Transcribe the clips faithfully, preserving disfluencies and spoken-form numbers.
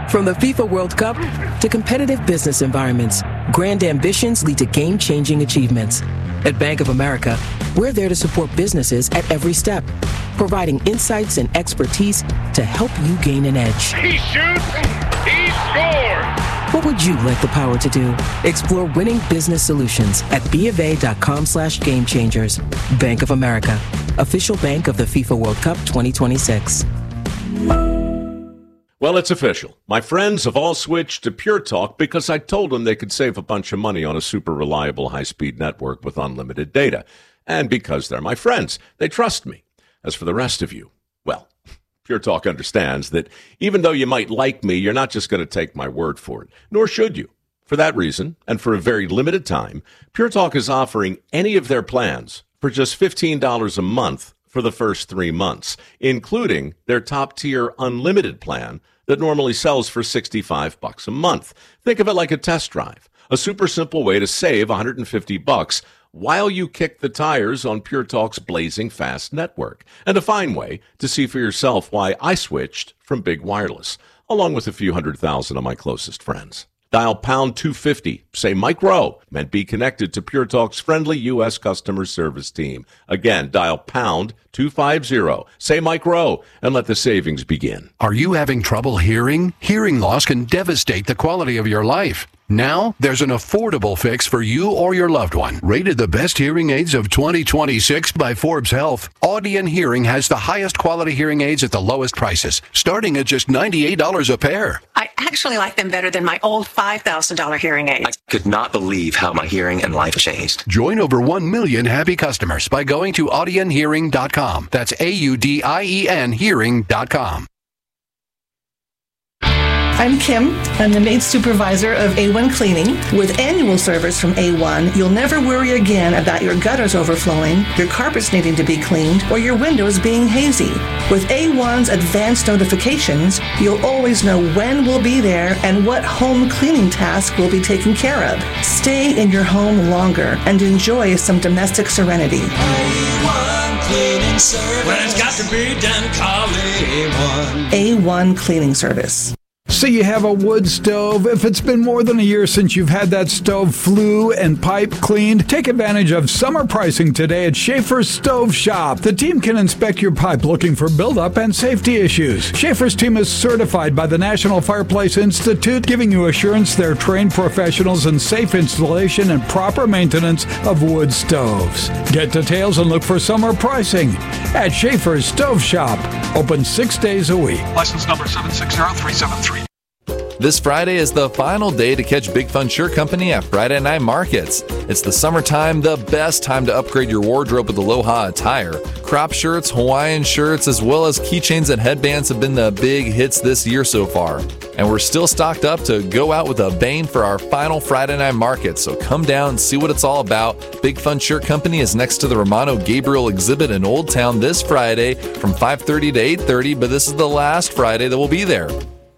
From the FIFA World Cup to competitive business environments, grand ambitions lead to game-changing achievements. At Bank of America, we're there to support businesses at every step, providing insights and expertise to help you gain an edge. He shoots, he scores! What would you like the power to do? Explore winning business solutions at BofA.com slash game changers. Bank of America, official bank of the FIFA World Cup twenty twenty-six. Well, it's official. My friends have all switched to Pure Talk because I told them they could save a bunch of money on a super reliable high-speed network with unlimited data. And because they're my friends, they trust me. As for the rest of you, well, Pure Talk understands that even though you might like me, you're not just going to take my word for it, nor should you. For that reason, and for a very limited time, Pure Talk is offering any of their plans for just fifteen dollars a month for the first three months, including their top-tier unlimited plan that normally sells for sixty-five bucks a month. Think of it like a test drive, a super simple way to save one hundred fifty bucks while you kick the tires on Pure Talk's blazing fast network, and a fine way to see for yourself why I switched from Big Wireless, along with a few hundred thousand of my closest friends. Dial pound two fifty, say Mike Rowe, and be connected to Pure Talk's friendly U S customer service team. Again, dial pound two fifty, say Mike Rowe, and let the savings begin. Are you having trouble hearing? Hearing loss can devastate the quality of your life. Now, there's an affordable fix for you or your loved one. Rated the best hearing aids of twenty twenty-six by Forbes Health, Audion Hearing has the highest quality hearing aids at the lowest prices, starting at just ninety-eight dollars a pair. I actually like them better than my old five thousand dollars hearing aids. I could not believe how my hearing and life changed. Join over one million happy customers by going to audion hearing dot com. That's A U D I E N hearing dot com. I'm Kim. I'm the maid supervisor of A one Cleaning. With annual service from A one, you'll never worry again about your gutters overflowing, your carpets needing to be cleaned, or your windows being hazy. With A one's advanced notifications, you'll always know when we'll be there and what home cleaning task will be taken care of. Stay in your home longer and enjoy some domestic serenity. A one Cleaning Service. When it's got to be done, call A one. A one Cleaning Service. So you have a wood stove. If it's been more than a year since you've had that stove flue and pipe cleaned, take advantage of summer pricing today at Schaefer's Stove Shop. The team can inspect your pipe looking for buildup and safety issues. Schaefer's team is certified by the National Fireplace Institute, giving you assurance they're trained professionals in safe installation and proper maintenance of wood stoves. Get details and look for summer pricing at Schaefer's Stove Shop. Open six days a week. License number seven six zero three seven three. This Friday is the final day to catch Big Fun Shirt Company at Friday Night Markets. It's the summertime, the best time to upgrade your wardrobe with Aloha attire. Crop shirts, Hawaiian shirts, as well as keychains and headbands have been the big hits this year so far. And we're still stocked up to go out with a bang for our final Friday Night Market, so come down and see what it's all about. Big Fun Shirt Company is next to the Romano Gabriel exhibit in Old Town this Friday from five thirty to eight thirty, but this is the last Friday that we'll be there.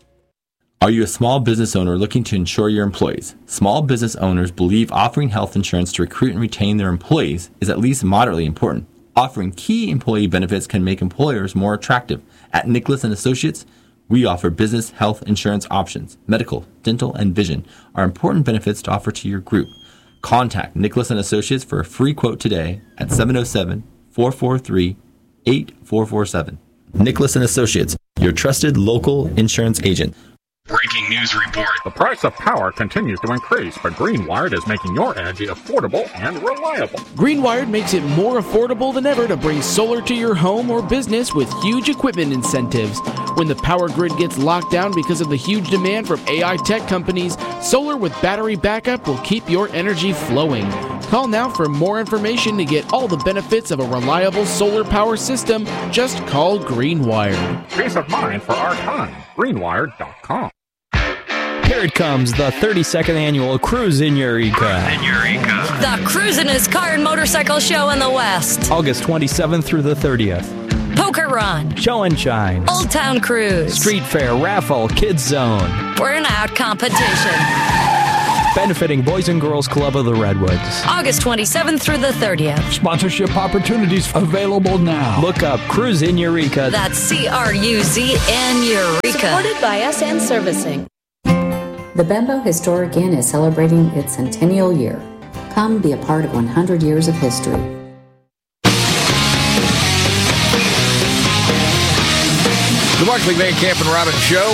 Are you a small business owner looking to insure your employees? Small business owners believe offering health insurance to recruit and retain their employees is at least moderately important. Offering key employee benefits can make employers more attractive. At Nicholas and Associates, we offer business health insurance options. Medical, dental, and vision are important benefits to offer to your group. Contact Nicholas and Associates for a free quote today at seven oh seven, four four three, eight four four seven. Nicholas and Associates, your trusted local insurance agent. Breaking news report. The price of power continues to increase, but Greenwired is making your energy affordable and reliable. Greenwired makes it more affordable than ever to bring solar to your home or business with huge equipment incentives. When the power grid gets locked down because of the huge demand from A I tech companies, solar with battery backup will keep your energy flowing. Call now for more information to get all the benefits of a reliable solar power system. Just call Greenwired. Peace of mind for our time. Greenwired dot com. Here it comes, the thirty-second annual Cruise in Eureka. Cruise in Eureka. The Cruisin'est Car and Motorcycle Show in the West. August twenty-seventh through the thirtieth. Poker Run. Show and Shine. Old Town Cruise. Street Fair, Raffle, Kids Zone. Burnout Competition. benefiting Boys and Girls Club of the Redwoods. August twenty-seventh through the thirtieth. Sponsorship opportunities available now. Look up Cruise in Eureka. That's C R U Z N Eureka. Supported by S N Servicing. The Bembo Historic Inn is celebrating its centennial year. Come be a part of one hundred years of history. The Markley, Van Camp and Robbins Show.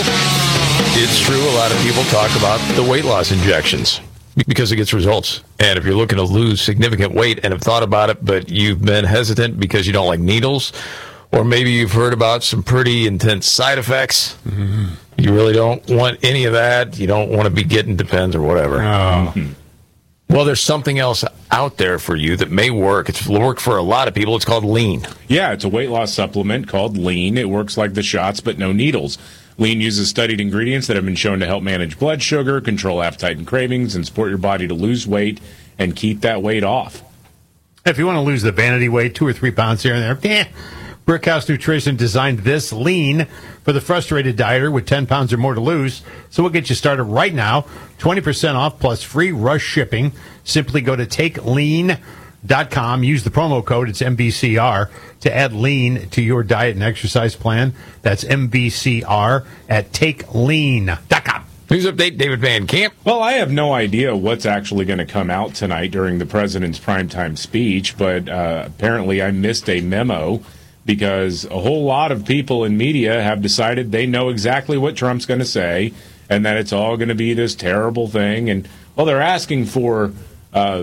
It's true, a lot of people talk about the weight loss injections because it gets results. And if you're looking to lose significant weight and have thought about it, but you've been hesitant because you don't like needles, or maybe you've heard about some pretty intense side effects, mm-hmm. you really don't want any of that, you don't want to be getting Depends or whatever. Oh. Mm-hmm. Well, there's something else out there for you that may work. It's worked for a lot of people. It's called Lean. Yeah, it's a weight loss supplement called Lean. It works like the shots, but no needles. Lean uses studied ingredients that have been shown to help manage blood sugar, control appetite and cravings, and support your body to lose weight and keep that weight off. If you want to lose the vanity weight, two or three pounds here and there, eh, Brickhouse Nutrition designed this Lean for the frustrated dieter with ten pounds or more to lose. So we'll get you started right now. twenty percent off plus free rush shipping. Simply go to take lean dot com. Use the promo code, it's M B C R, to add Lean to your diet and exercise plan. That's M B C R at take lean dot com. News update, David Van Camp. Well, I have no idea what's actually going to come out tonight during the president's primetime speech, but uh, apparently I missed a memo because a whole lot of people in media have decided they know exactly what Trump's going to say and that it's all going to be this terrible thing. And, well, they're asking for uh,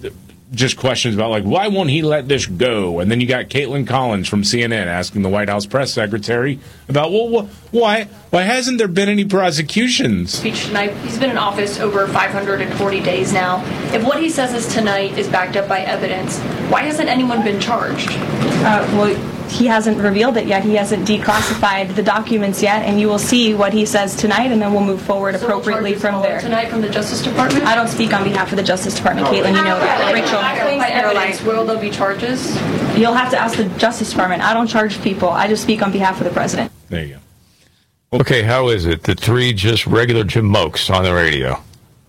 just questions about, like, why won't he let this go? And then you got Caitlin Collins from C N N asking the White House press secretary about, well, wh- why why hasn't there been any prosecutions? Speech tonight. He's been in office over five hundred forty days now. If what he says is tonight is backed up by evidence, why hasn't anyone been charged? Uh, well, he hasn't revealed it yet. He hasn't declassified the documents yet, and you will see what he says tonight, and then we'll move forward so appropriately from there. Tonight from the Justice Department? I don't speak on behalf of the Justice Department, Caitlin. You know that. Rachel. By evidence, will there be charges? You'll have to ask the Justice Department. I don't charge people. I just speak on behalf of the president. There you go. Okay, how is it that three just regular jamokes on the radio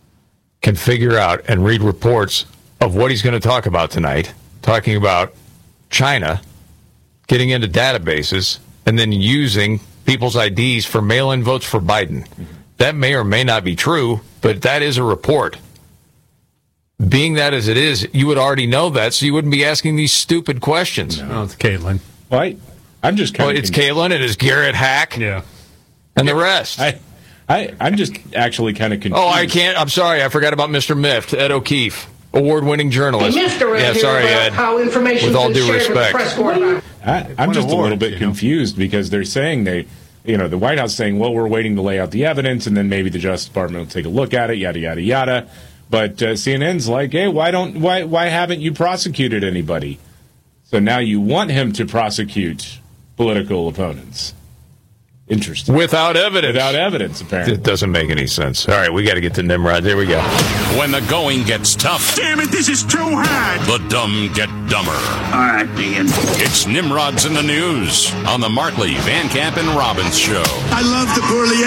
can figure out and read reports of what he's going to talk about tonight, talking about China, getting into databases, and then using people's I Ds for mail-in votes for Biden? Mm-hmm. That may or may not be true, but that is a report. Being that as it is, you would already know that, so you wouldn't be asking these stupid questions. No, it's Caitlin. Right. I'm just kind well, of it's confused. Caitlin, it is Garrett Hack. Yeah. And yeah, the rest. I, I, I'm just actually kind of confused. Oh, I can't. I'm sorry. I forgot about Mister Mift, Ed O'Keefe, award-winning journalist. Hey, Mister Yeah, here sorry, about Ed. how information with all due shared respect. With the press corps. I, I'm just award, a little bit you confused know? because they're saying they, you know, the White House saying, well, we're waiting to lay out the evidence, and then maybe the Justice Department will take a look at it, yada yada yada. But uh, C N N's like, hey, why don't why why haven't you prosecuted anybody? So now you want him to prosecute political opponents. Interesting. Without evidence. Without evidence, apparently. It doesn't make any sense. All right, we got to get to Nimrod. There we go. When the going gets tough. Damn it, this is too hard. The dumb get dumber. All right, Ian. It's Nimrod's in the News on the Markley, Van Camp, and Robbins Show. I love the poorly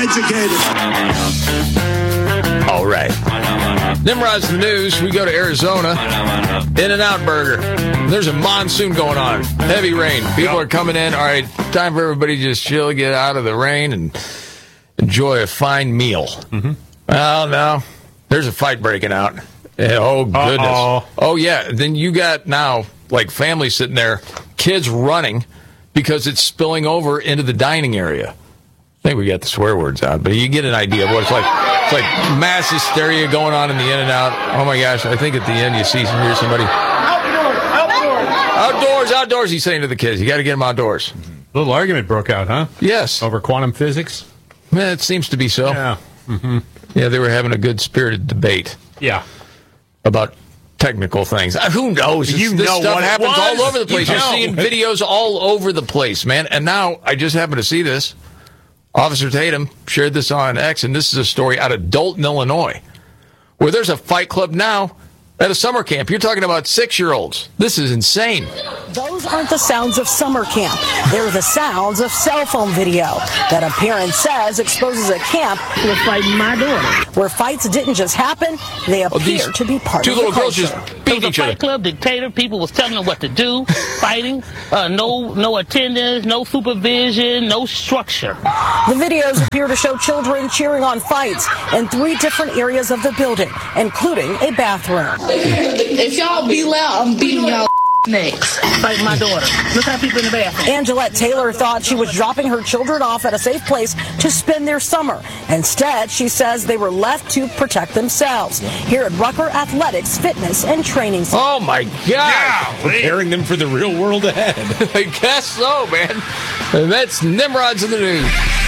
educated. All right. Nimrod's in the News. We go to Arizona. In-N-Out Burger. There's a monsoon going on. Heavy rain. People are coming in. All right, time for everybody to just chill, get out of the rain, and enjoy a fine meal. Mm-hmm. Well, no. There's a fight breaking out. Oh, goodness. Uh-oh. Oh, yeah. Then you got now, like, families sitting there, kids running because it's spilling over into the dining area. I think we got the swear words out, but you get an idea of what it's like. It's like mass hysteria going on in the In-N-Out. Oh, my gosh. I think at the end you see some, hear somebody. Outdoors, outdoors. Outdoors, outdoors, he's saying to the kids. You got to get them outdoors. A little argument broke out, huh? Yes. Over quantum physics? Man, it seems to be so. Yeah. Mm-hmm. Yeah, they were having a good spirited debate. Yeah. About technical things. Uh, who knows? You this know stuff what it happens was. all over the place. You You're know. seeing videos all over the place, man. And now I just happened to see this. Officer Tatum shared this on X, and this is a story out of Dalton, Illinois, where there's a fight club now at a summer camp. You're talking about six-year-olds. This is insane. Those aren't the sounds of summer camp. They're the sounds of cell phone video that a parent says exposes a camp was fighting my daughter, where fights didn't just happen, they appear oh, to be part two of the little girls culture. just beat each other. Fight club dictator. People was telling them what to do, fighting, uh, no, no attendance, no supervision, no structure. The videos appear to show children cheering on fights in three different areas of the building, including a bathroom. If y'all be loud, I'm beating y'all next. Fight my daughter. Look how people in the bathroom. Angelette Taylor thought she was dropping her children off at a safe place to spend their summer. Instead, she says they were left to protect themselves here at Rucker Athletics Fitness and Training Center. Oh my God! Yeah, preparing them for the real world ahead. I guess so, man. And that's Nimrod's in the news.